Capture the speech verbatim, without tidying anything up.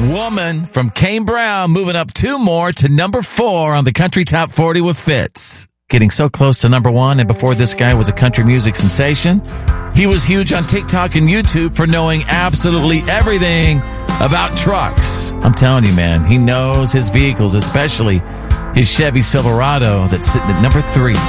Woman from Kane Brown moving up two more to number four on the Country Top forty with Fitz. Getting so close to number one, and before this guy was a country music sensation, he was huge on TikTok and YouTube for knowing absolutely everything about trucks. I'm telling you, man, he knows his vehicles, especially his Chevy Silverado that's sitting at number three.